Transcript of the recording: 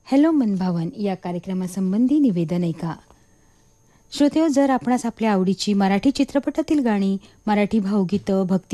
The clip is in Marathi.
हॅलो मनभावन या कार्यक्रमासंबंधी निवेदन ऐका. श्रोतेहो, जर आपणास आपल्या आवडीची मराठी चित्रपटातील गाणी, मराठी भावगीतं, भक्ती